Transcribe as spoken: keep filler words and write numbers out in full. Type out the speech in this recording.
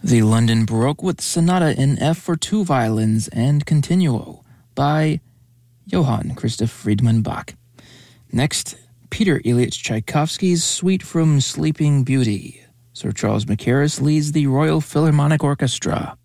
The London Baroque with Sonata in F for two violins and Continuo by Johann Christoph Friedman Bach. Next, Peter Ilyich Tchaikovsky's Suite from Sleeping Beauty. Sir Charles Mackerras leads the Royal Philharmonic Orchestra.